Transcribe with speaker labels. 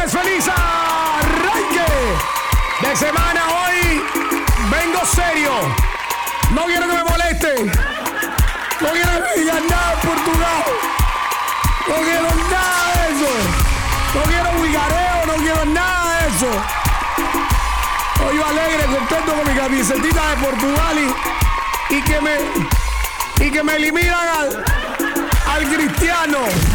Speaker 1: Feliz arranque de semana. Hoy vengo serio. No quiero que me molesten. No quiero que me digan nada en Portugal. No quiero nada de eso. No quiero guigareo, no quiero nada de eso. Hoy yo alegre, contento con mi camisetita de Portugal y que me eliminan al Cristiano.